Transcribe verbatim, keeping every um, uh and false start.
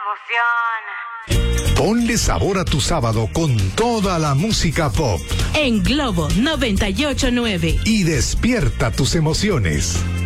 confusión. Ponle sabor a tu sábado con toda la música pop. En Globo noventa y ocho punto nueve. Y despierta tus emociones.